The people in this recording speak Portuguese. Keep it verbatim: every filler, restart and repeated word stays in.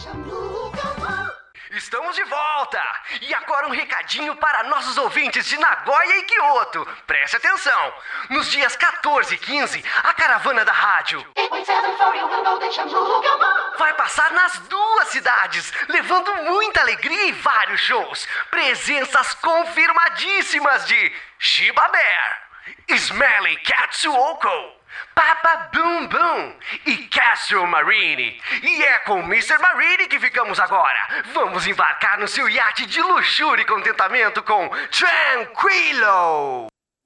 Estamos de volta! E agora um recadinho para nossos ouvintes de Nagoya e Kyoto. Preste atenção! Nos dias quatorze e quinze, a caravana da rádio vai passar nas duas cidades, levando muita alegria e vários shows. Presenças confirmadíssimas de Shiba Bear, Smelly Katsuoko, Papa Boom Boom e Castro Marini. E é com mister Marini que ficamos agora. Vamos embarcar no seu iate de luxúria e contentamento com Tranquilo.